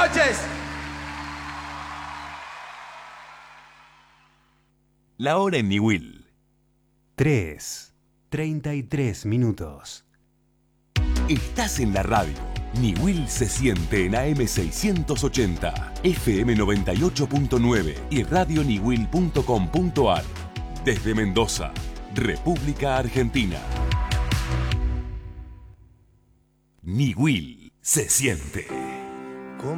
noches. La hora en Niwil. 3:33. Estás en la radio. Niwil se siente en AM 680, FM 98.9 y radioniwil.com.ar. Desde Mendoza, República Argentina. Niwil se siente.